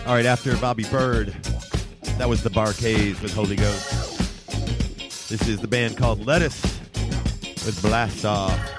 All right, after Bobby Bird, that was the Bar-Kays with Holy Ghost. This is the band called Lettuce with Blast Off.